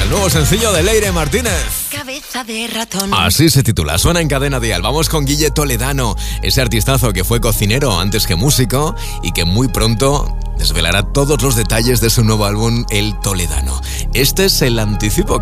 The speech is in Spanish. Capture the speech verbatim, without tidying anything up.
el nuevo sencillo de Leire Martínez. Cabeza de ratón. Así se titula, suena en Cadena Dial. Vamos con Guille Toledano, ese artistazo que fue cocinero antes que músico y que muy pronto desvelará todos los detalles de su nuevo álbum El Toledano. Este es el anticipo